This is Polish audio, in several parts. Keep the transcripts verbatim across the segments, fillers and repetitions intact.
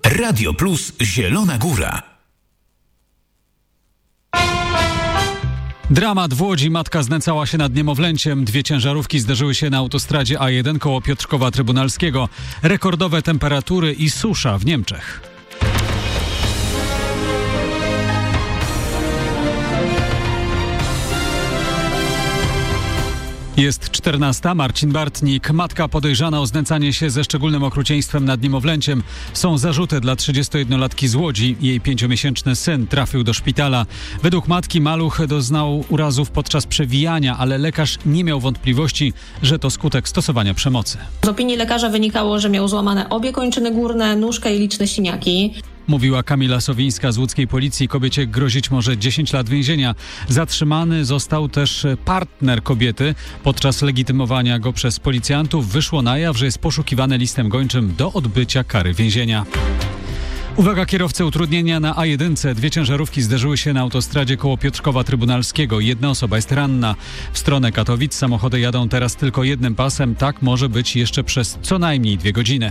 Radio Plus Zielona Góra. Dramat w Łodzi. Matka znęcała się nad niemowlęciem. Dwie ciężarówki zderzyły się na autostradzie A jeden koło Piotrkowa Trybunalskiego. Rekordowe temperatury i susza w Niemczech. Jest czternasta. Marcin Bartnik. Matka podejrzana o znęcanie się ze szczególnym okrucieństwem nad niemowlęciem. Są zarzuty dla trzydziestojednolatki z Łodzi. Jej pięciomiesięczny syn trafił do szpitala. Według matki maluch doznał urazów podczas przewijania, ale lekarz nie miał wątpliwości, że to skutek stosowania przemocy. Z opinii lekarza wynikało, że miał złamane obie kończyny górne, nóżkę i liczne siniaki. Mówiła Kamila Sowińska z łódzkiej policji. Kobiecie grozić może dziesięć lat więzienia. Zatrzymany został też partner kobiety. Podczas legitymowania go przez policjantów wyszło na jaw, że jest poszukiwany listem gończym do odbycia kary więzienia. Uwaga, kierowcy, utrudnienia na A jeden. Dwie ciężarówki zderzyły się na autostradzie koło Piotrkowa Trybunalskiego. Jedna osoba jest ranna. W stronę Katowic samochody jadą teraz tylko jednym pasem. Tak może być jeszcze przez co najmniej dwie godziny.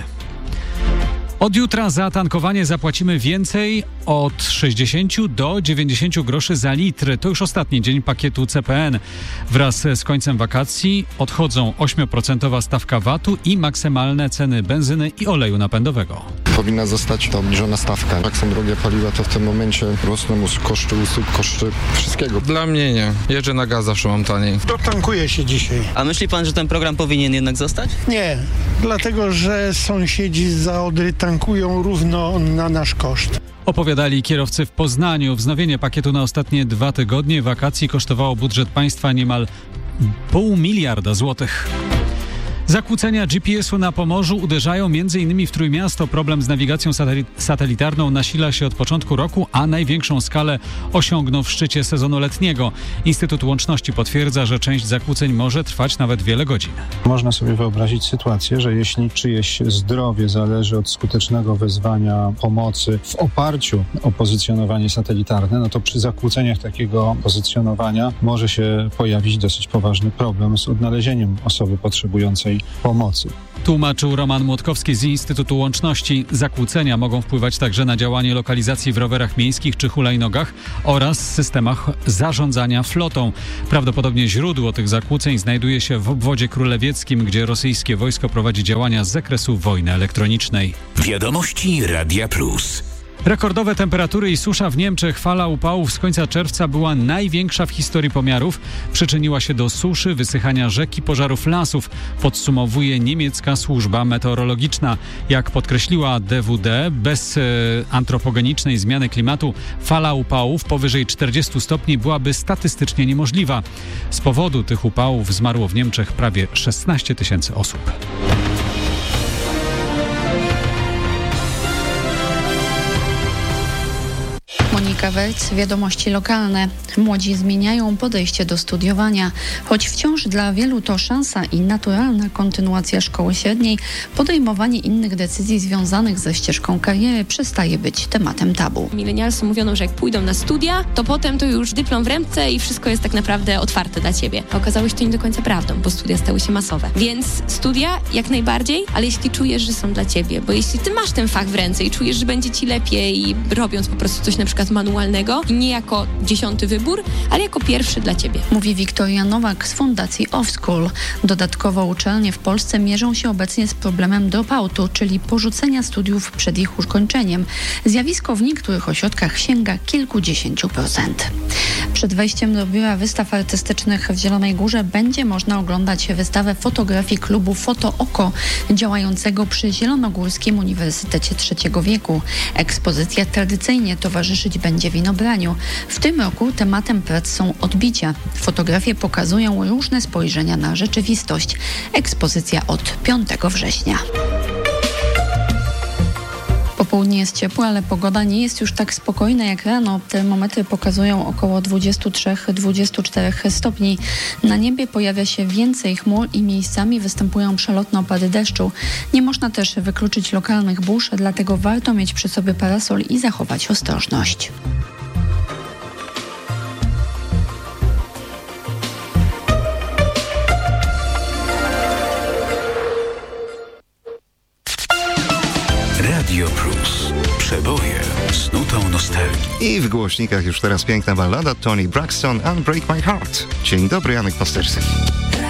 Od jutra za tankowanie zapłacimy więcej od sześćdziesiąt do dziewięćdziesiąt groszy za litr. To już ostatni dzień pakietu C P N. Wraz z końcem wakacji odchodzą ośmioprocentowa stawka V A T-u i maksymalne ceny benzyny i oleju napędowego. Powinna zostać to obniżona stawka. Jak są drogie paliwa, to w tym momencie rosną koszty usług, koszty wszystkiego. Dla mnie nie. Jeżdżę na gaz, zawsze mam taniej. Dotankuję się dzisiaj. A myśli pan, że ten program powinien jednak zostać? Nie, dlatego że sąsiedzi za Odry tankują równo na nasz koszt. Opowiadali kierowcy w Poznaniu. Wznowienie pakietu na ostatnie dwa tygodnie wakacji kosztowało budżet państwa niemal pół miliarda złotych. Zakłócenia G P S-u na Pomorzu uderzają m.in. w Trójmiasto. Problem z nawigacją satelitarną nasila się od początku roku, a największą skalę osiągnął w szczycie sezonu letniego. Instytut Łączności potwierdza, że część zakłóceń może trwać nawet wiele godzin. Można sobie wyobrazić sytuację, że jeśli czyjeś zdrowie zależy od skutecznego wezwania pomocy w oparciu o pozycjonowanie satelitarne, no to przy zakłóceniach takiego pozycjonowania może się pojawić dosyć poważny problem z odnalezieniem osoby potrzebującej pomocy. Tłumaczył Roman Młotkowski z Instytutu Łączności. Zakłócenia mogą wpływać także na działanie lokalizacji w rowerach miejskich czy hulajnogach oraz systemach zarządzania flotą. Prawdopodobnie źródło tych zakłóceń znajduje się w obwodzie królewieckim, gdzie rosyjskie wojsko prowadzi działania z zakresu wojny elektronicznej. Wiadomości Radia Plus. Rekordowe temperatury i susza w Niemczech. Fala upałów z końca czerwca była największa w historii pomiarów. Przyczyniła się do suszy, wysychania rzek i pożarów lasów, podsumowuje niemiecka służba meteorologiczna. Jak podkreśliła D W D, bez e, antropogenicznej zmiany klimatu fala upałów powyżej czterdziestu stopni byłaby statystycznie niemożliwa. Z powodu tych upałów zmarło w Niemczech prawie szesnaście tysięcy osób. Monika Welc, wiadomości lokalne. Młodzi zmieniają podejście do studiowania. Choć wciąż dla wielu to szansa i naturalna kontynuacja szkoły średniej, podejmowanie innych decyzji związanych ze ścieżką kariery przestaje być tematem tabu. Milenialsy mówiono, że jak pójdą na studia, to potem to już dyplom w ręce i wszystko jest tak naprawdę otwarte dla ciebie. A okazało się to nie do końca prawdą, bo studia stały się masowe. Więc studia jak najbardziej, ale jeśli czujesz, że są dla ciebie, bo jeśli ty masz ten fach w ręce i czujesz, że będzie ci lepiej, robiąc po prostu coś na przykład manualnego i nie jako dziesiąty wybór, ale jako pierwszy dla ciebie. Mówi Wiktoria Nowak z Fundacji Offschool. Dodatkowo uczelnie w Polsce mierzą się obecnie z problemem dropoutu, czyli porzucenia studiów przed ich ukończeniem. Zjawisko w niektórych ośrodkach sięga kilkudziesięciu procent. Przed wejściem do biura wystaw artystycznych w Zielonej Górze będzie można oglądać wystawę fotografii klubu Foto Oko, działającego przy Zielonogórskim Uniwersytecie Trzeciego Wieku. Ekspozycja tradycyjnie towarzyszyć będzie winobraniu. W tym roku tematem prac są odbicia. Fotografie pokazują różne spojrzenia na rzeczywistość. Ekspozycja od piątego września. Popołudnie jest ciepłe, ale pogoda nie jest już tak spokojna jak rano. Termometry pokazują około dwadzieścia trzy do dwudziestu czterech stopni. Na niebie pojawia się więcej chmur i miejscami występują przelotne opady deszczu. Nie można też wykluczyć lokalnych burz, dlatego warto mieć przy sobie parasol i zachować ostrożność. Radio Plus. Przeboje z nutą nostalgii. I w głośnikach już teraz piękna ballada Toni Braxton, Unbreak My Heart. Dzień dobry, Janek Pasterski.